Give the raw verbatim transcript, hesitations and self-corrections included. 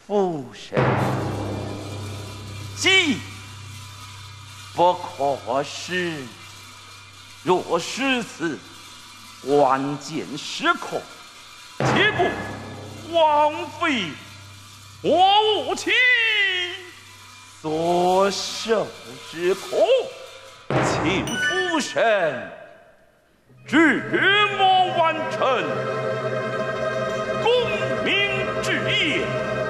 父神，既不可失。若失此，关键时刻，岂不枉费我无情所受之苦？请父神指墨完成功名之业。